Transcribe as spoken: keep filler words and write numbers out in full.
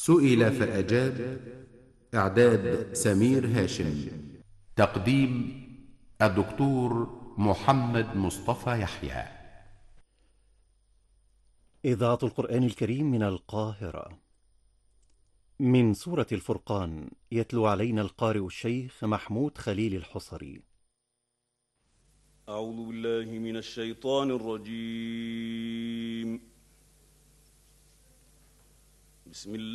سئل فأجاب. إعداد سمير هاشم. تقديم الدكتور محمد مصطفى يحيى. إذاعة القرآن الكريم من القاهرة. من سورة الفرقان يتلو علينا القارئ الشيخ محمود خليل الحصري. أعوذ بالله من الشيطان الرجيم. بسم الله